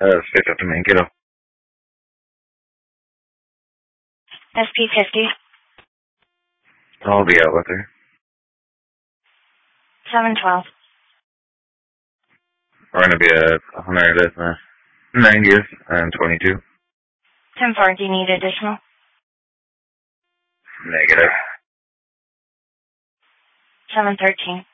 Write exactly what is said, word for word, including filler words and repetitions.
Uh, straight up to main kiddo. S P fifty. I'll be out with her. seven twelve. We're gonna be at one hundred ninetieth and twenty-two. ten four, do you need additional? Negative. seven thirteen.